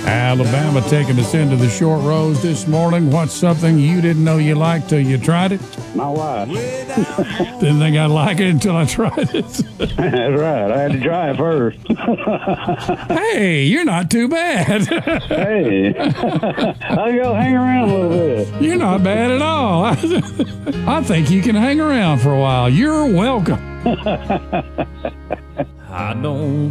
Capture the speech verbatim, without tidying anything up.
Alabama taking us into the short rows this morning. What's something you didn't know you liked till you tried it? My wife. Didn't think I'd like it until I tried it. That's right. I had to try it first. Hey, you're not too bad. Hey, I'll go hang around a little bit. You're not bad at all. I think you can hang around for a while. You're welcome. I don't